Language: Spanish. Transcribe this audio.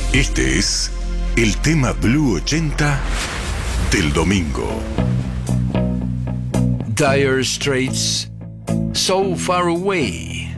Este es el tema Blue 80 del domingo. Dire Straits, So Far Away.